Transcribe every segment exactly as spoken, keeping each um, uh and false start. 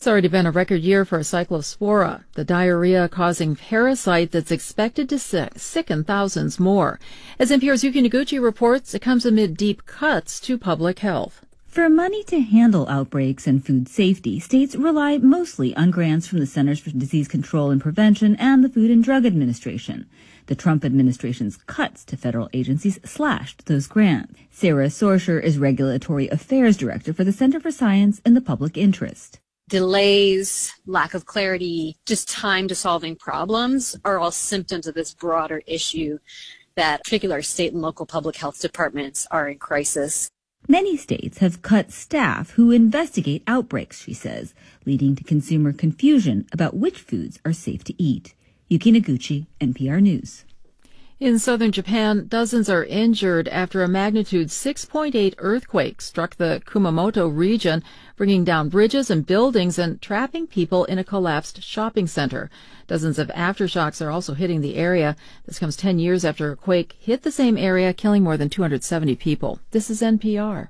It's already been a record year for Cyclospora, the diarrhea-causing parasite that's expected to sicken thousands more. As N P R's Yuki Noguchi reports, it comes amid deep cuts to public health. For money to handle outbreaks and food safety, states rely mostly on grants from the Centers for Disease Control and Prevention and the Food and Drug Administration. The Trump administration's cuts to federal agencies slashed those grants. Sarah Sorsher is Regulatory Affairs Director for the Center for Science and the Public Interest. Delays, lack of clarity, just time to solving problems are all symptoms of this broader issue that particular state and local public health departments are in crisis. Many states have cut staff who investigate outbreaks, she says, leading to consumer confusion about which foods are safe to eat. Yuki Noguchi, N P R News. In southern Japan, dozens are injured after a magnitude six point eight earthquake struck the Kumamoto region, bringing down bridges and buildings and trapping people in a collapsed shopping center. Dozens of aftershocks are also hitting the area. This comes ten years after a quake hit the same area, killing more than two hundred seventy people. This is N P R.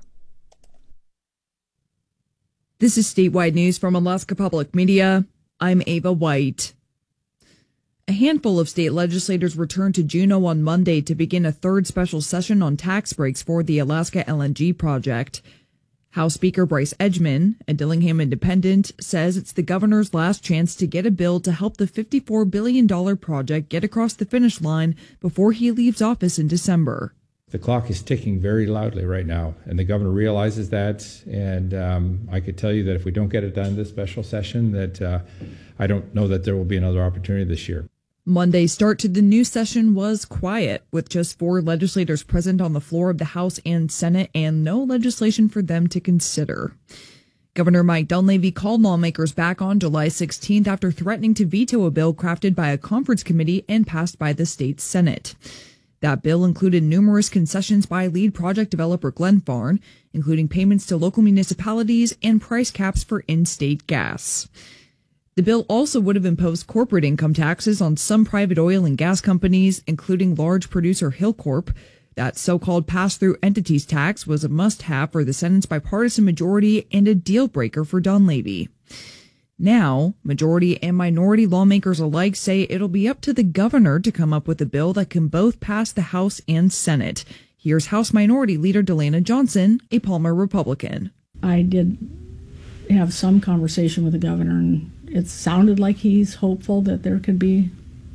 This is statewide news from Alaska Public Media. I'm Ava White. A handful of state legislators returned to Juneau on Monday to begin a third special session on tax breaks for the Alaska L N G project. House Speaker Bryce Edgman, a Dillingham independent, says it's the governor's last chance to get a bill to help the fifty-four billion dollars project get across the finish line before he leaves office in December. The clock is ticking very loudly right now, and the governor realizes that. And um, I could tell you that if we don't get it done this special session, that uh, I don't know that there will be another opportunity this year. Monday's start to the new session was quiet, with just four legislators present on the floor of the House and Senate and no legislation for them to consider. Governor Mike Dunleavy called lawmakers back on July sixteenth after threatening to veto a bill crafted by a conference committee and passed by the state Senate. That bill included numerous concessions by lead project developer Glenfarne, including payments to local municipalities and price caps for in-state gas. The bill also would have imposed corporate income taxes on some private oil and gas companies, including large producer Hilcorp. That so-called pass-through entities tax was a must-have for the Senate's bipartisan majority and a deal-breaker for Dunleavy. Now, majority and minority lawmakers alike say it'll be up to the governor to come up with a bill that can both pass the House and Senate. Here's House Minority Leader Delana Johnson, a Palmer Republican. I did have some conversation with the governor, and it sounded like he's hopeful that there could be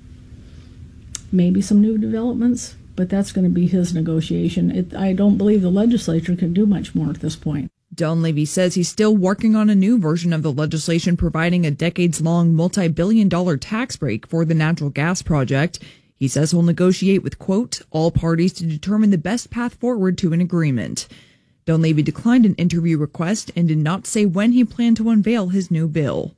maybe some new developments, but that's going to be his negotiation. It, I don't believe the legislature can do much more at this point. Dunleavy says he's still working on a new version of the legislation providing a decades-long multi-billion dollar tax break for the natural gas project. He says he'll negotiate with, quote, all parties to determine the best path forward to an agreement. Dunleavy declined an interview request and did not say when he planned to unveil his new bill.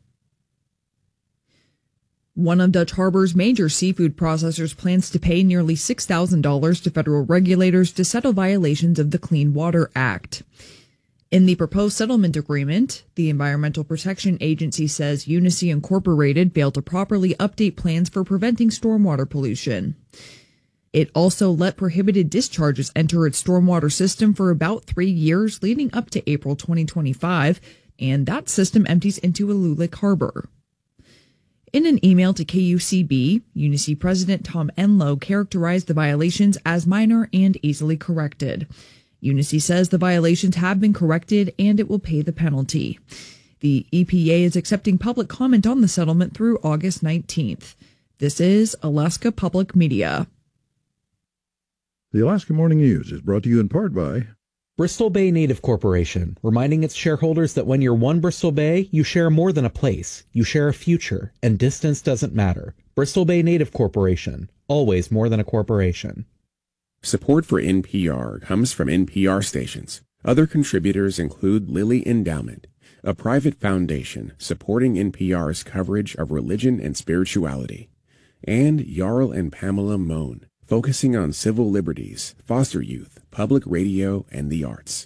One of Dutch Harbor's major seafood processors plans to pay nearly six thousand dollars to federal regulators to settle violations of the Clean Water Act. In the proposed settlement agreement, the Environmental Protection Agency says Unisea Incorporated failed to properly update plans for preventing stormwater pollution. It also let prohibited discharges enter its stormwater system for about three years, leading up to April twenty twenty-five, and that system empties into Ilulik Harbor. In an email to K U C B, Unisea President Tom Enlow characterized the violations as minor and easily corrected. Unisea says the violations have been corrected and it will pay the penalty. The E P A is accepting public comment on the settlement through August nineteenth. This is Alaska Public Media. The Alaska Morning News is brought to you in part by Bristol Bay Native Corporation, reminding its shareholders that when you're one Bristol Bay, you share more than a place. You share a future, and distance doesn't matter. Bristol Bay Native Corporation, always more than a corporation. Support for N P R comes from N P R stations. Other contributors include Lilly Endowment, a private foundation supporting N P R's coverage of religion and spirituality, and Jarl and Pamela Mohn, focusing on civil liberties, foster youth, public radio, and the arts.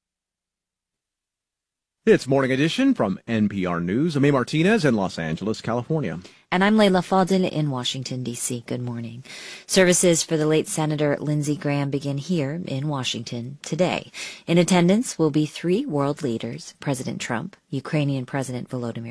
It's Morning Edition from N P R News. I'm A. Martinez in Los Angeles, California. And I'm Layla Fadil in Washington, D C Good morning. Services for the late Senator Lindsey Graham begin here in Washington today. In attendance will be three world leaders, President Trump, Ukrainian President Volodymyr